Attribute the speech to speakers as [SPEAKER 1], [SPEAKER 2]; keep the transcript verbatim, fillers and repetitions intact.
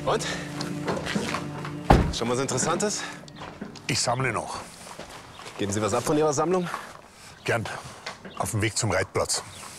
[SPEAKER 1] Und? Schon was Interessantes?
[SPEAKER 2] Ich sammle noch.
[SPEAKER 1] Geben Sie was ab von Ihrer Sammlung?
[SPEAKER 2] Gern. Auf dem Weg zum Reitplatz.